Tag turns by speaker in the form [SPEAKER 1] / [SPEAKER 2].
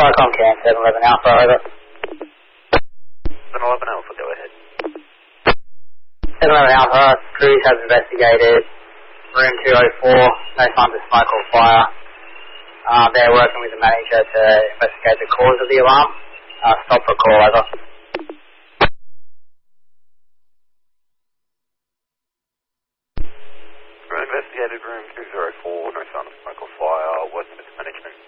[SPEAKER 1] Vicom Cam 711 Alpha, over.
[SPEAKER 2] 711 Alpha, go ahead.
[SPEAKER 1] 711 Alpha, crews have investigated room 204, no signs of smoke or fire. They're working with the manager to investigate the cause of the alarm. Stop for call, over.
[SPEAKER 2] Investigated room 204, no sign of smoke or fire, working with the management.